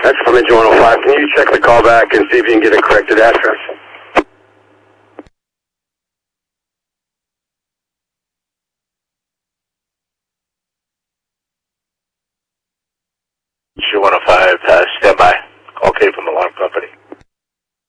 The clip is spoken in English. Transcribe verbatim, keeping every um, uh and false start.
That's from Engine one oh five. Can you check the callback and see if you can get a corrected address? Engine one oh five, uh, stand by. Okay from alarm company.